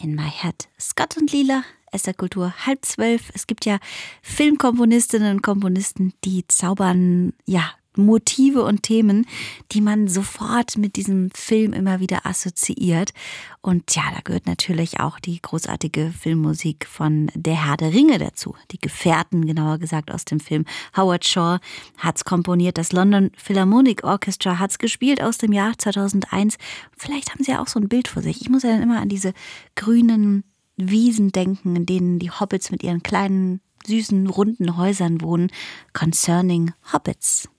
in my head. Scott und Lila, SR-Kultur, 11:30. Es gibt ja Filmkomponistinnen und Komponisten, die zaubern, Motive und Themen, die man sofort mit diesem Film immer wieder assoziiert. Und ja, da gehört natürlich auch die großartige Filmmusik von Der Herr der Ringe dazu. Die Gefährten, genauer gesagt, aus dem Film. Howard Shore hat's komponiert, das London Philharmonic Orchestra hat's gespielt aus dem Jahr 2001. Vielleicht haben Sie ja auch so ein Bild vor sich. Ich muss ja dann immer an diese grünen Wiesen denken, in denen die Hobbits mit ihren kleinen, süßen, runden Häusern wohnen. Concerning Hobbits.